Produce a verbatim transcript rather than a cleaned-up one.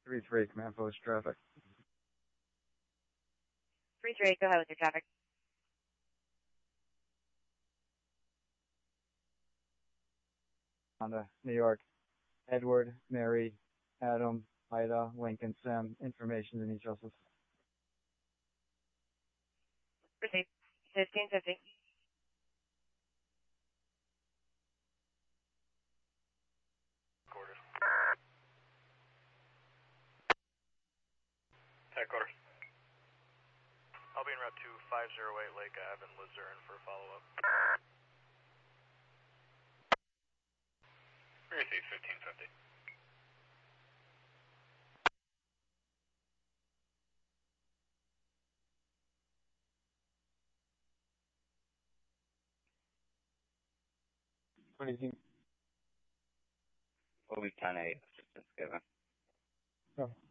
three three, command post traffic. three three, go ahead with your traffic. Honda, New York. Edward, Mary, Adam, Ida, Lincoln, Sam. Information in each office. Proceed. fifteen fifty. Quarters. Tech quarters. I'll be en route to five oh eight Lake Ave in Luzerne for follow-up. Receive fifteen fifty. What do you think? What we ten eight assistance given. Oh.